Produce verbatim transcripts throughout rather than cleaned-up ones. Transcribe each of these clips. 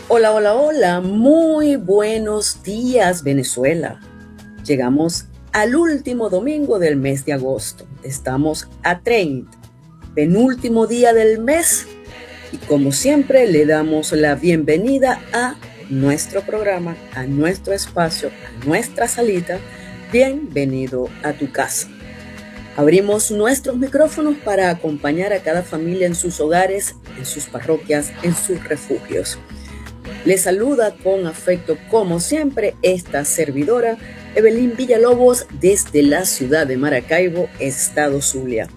Hola, hola, hola, muy buenos días Venezuela. Llegamos al último domingo del mes de agosto. Estamos a treinta, penúltimo día del mes. Y como siempre le damos la bienvenida a nuestro programa, a nuestro espacio, a nuestra salita. Bienvenido a tu casa. Abrimos nuestros micrófonos para acompañar a cada familia en sus hogares, en sus parroquias, en sus refugios. Les saluda con afecto, como siempre, esta servidora, Evelyn Villalobos, desde la ciudad de Maracaibo, estado Zulia.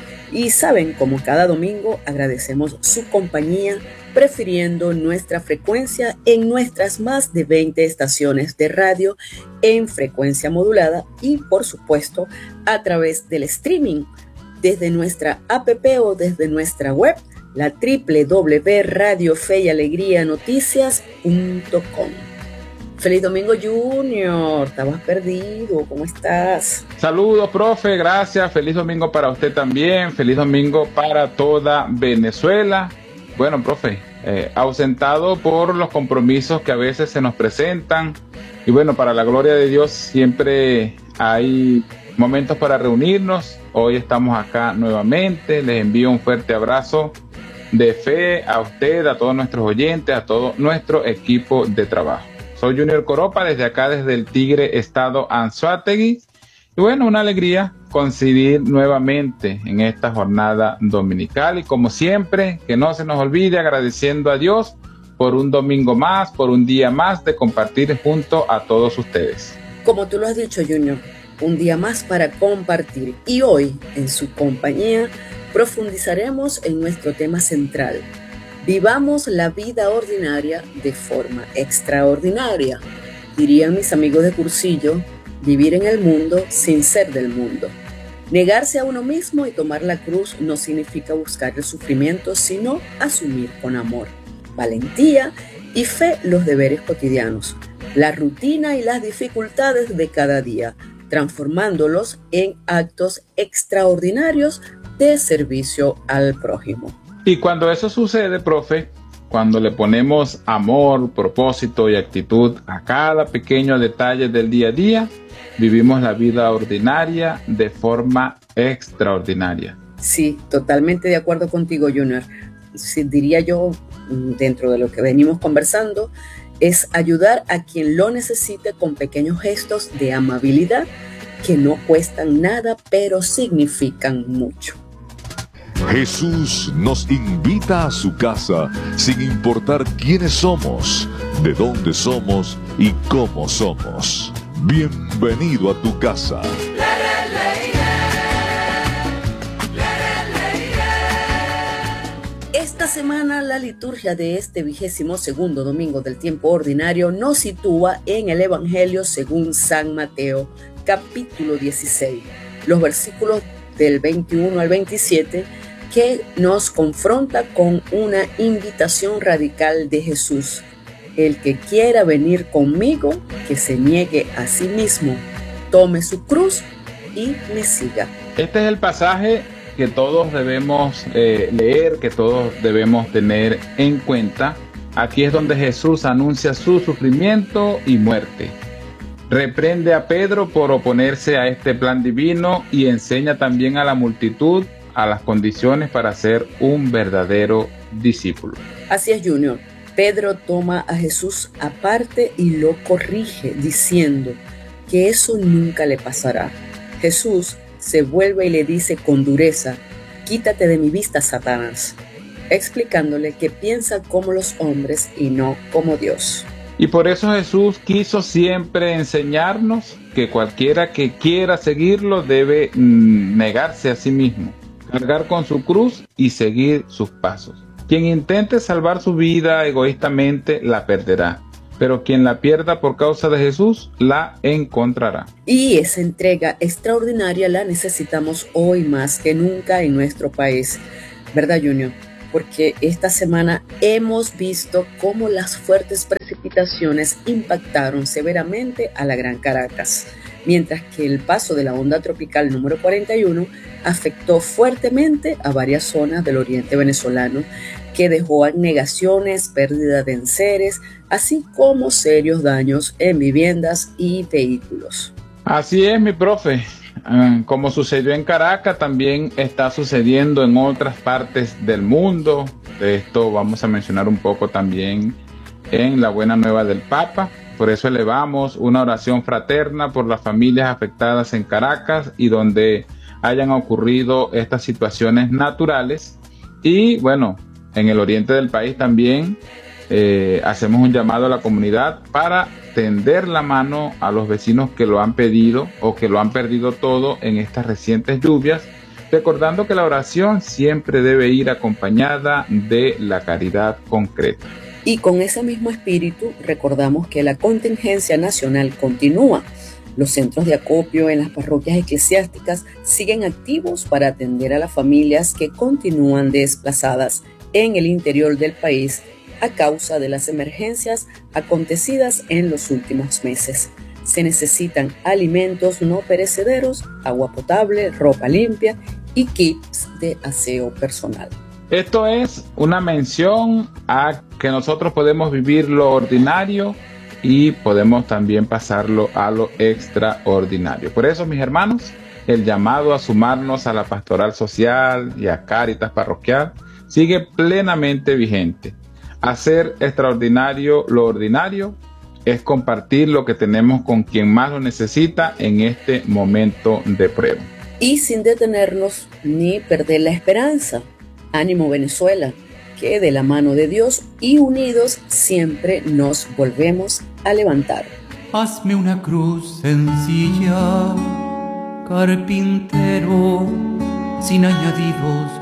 Y saben, como cada domingo, agradecemos su compañía, prefiriendo nuestra frecuencia en nuestras más de veinte estaciones de radio en frecuencia modulada y, por supuesto, a través del streaming, desde nuestra app o desde nuestra web, la doble u doble u doble u punto radio fe y alegría noticias punto com. Feliz domingo, Junior. Estabas perdido. ¿Cómo estás? Saludos, profe. Gracias. Feliz domingo para usted también. Feliz domingo para toda Venezuela. Bueno, profe, eh, ausentado por los compromisos que a veces se nos presentan. Y bueno, para la gloria de Dios siempre hay momentos para reunirnos. Hoy estamos acá nuevamente. Les envío un fuerte abrazo de fe a usted, a todos nuestros oyentes, a todo nuestro equipo de trabajo. Soy Junior Coropa, desde acá, desde el Tigre, estado Anzoátegui. Y bueno, una alegría coincidir nuevamente en esta jornada dominical. Y como siempre, que no se nos olvide, agradeciendo a Dios por un domingo más, por un día más de compartir junto a todos ustedes. Como tú lo has dicho, Junior, un día más para compartir. Y hoy, en su compañía, profundizaremos en nuestro tema central. Vivamos la vida ordinaria de forma extraordinaria. Dirían mis amigos de cursillo, vivir en el mundo sin ser del mundo. Negarse a uno mismo y tomar la cruz no significa buscar el sufrimiento, sino asumir con amor, valentía y fe los deberes cotidianos, la rutina y las dificultades de cada día, transformándolos en actos extraordinarios de servicio al prójimo. Y cuando eso sucede, profe, cuando le ponemos amor, propósito y actitud a cada pequeño detalle del día a día, vivimos la vida ordinaria de forma extraordinaria. Sí, totalmente de acuerdo contigo, Junior. Sí, diría yo, dentro de lo que venimos conversando, es ayudar a quien lo necesite con pequeños gestos de amabilidad que no cuestan nada, pero significan mucho. Jesús nos invita a su casa sin importar quiénes somos, de dónde somos y cómo somos. Bienvenido a tu casa. Esta semana la liturgia de este vigésimo segundo domingo del tiempo ordinario nos sitúa en el Evangelio según San Mateo, capítulo dieciséis, los versículos del veintiuno al veintisiete, que nos confronta con una invitación radical de Jesús. El que quiera venir conmigo, que se niegue a sí mismo, tome su cruz y me siga. Este es el pasaje que todos debemos eh, leer, que todos debemos tener en cuenta. Aquí es donde Jesús anuncia su sufrimiento y muerte. Reprende a Pedro por oponerse a este plan divino y enseña también a la multitud a las condiciones para ser un verdadero discípulo. Así es, Junior. Pedro toma a Jesús aparte y lo corrige, diciendo que eso nunca le pasará. Jesús se vuelve y le dice con dureza: quítate de mi vista, Satanás, explicándole que piensa como los hombres y no como Dios. Y por eso Jesús quiso siempre enseñarnos que cualquiera que quiera seguirlo debe mm, negarse a sí mismo, cargar con su cruz y seguir sus pasos. Quien intente salvar su vida egoístamente la perderá, pero quien la pierda por causa de Jesús la encontrará. Y esa entrega extraordinaria la necesitamos hoy más que nunca en nuestro país, ¿verdad, Junior? Porque esta semana hemos visto cómo las fuertes precipitaciones impactaron severamente a la Gran Caracas. mientras que el paso de la onda tropical número cuarenta y uno afectó fuertemente a varias zonas del oriente venezolano, que dejó anegaciones, pérdida de enseres, así como serios daños en viviendas y vehículos. Así es, mi profe. Como sucedió en Caracas, también está sucediendo en otras partes del mundo. De esto vamos a mencionar un poco también en la Buena Nueva del Papa. Por eso elevamos una oración fraterna por las familias afectadas en Caracas y donde hayan ocurrido estas situaciones naturales. Y bueno, en el oriente del país también eh, hacemos un llamado a la comunidad para tender la mano a los vecinos que lo han pedido o que lo han perdido todo en estas recientes lluvias, recordando que la oración siempre debe ir acompañada de la caridad concreta. Y con ese mismo espíritu recordamos que la contingencia nacional continúa. Los centros de acopio en las parroquias eclesiásticas siguen activos para atender a las familias que continúan desplazadas en el interior del país a causa de las emergencias acontecidas en los últimos meses. Se necesitan alimentos no perecederos, agua potable, ropa limpia y kits de aseo personal. Esto es una mención a que nosotros podemos vivir lo ordinario y podemos también pasarlo a lo extraordinario. Por eso, mis hermanos, el llamado a sumarnos a la pastoral social y a Cáritas parroquial sigue plenamente vigente. Hacer extraordinario lo ordinario es compartir lo que tenemos con quien más lo necesita en este momento de prueba. Y sin detenernos ni perder la esperanza. Ánimo, Venezuela, que de la mano de Dios y unidos siempre nos volvemos a levantar. Hazme una cruz sencilla, carpintero, sin añadidos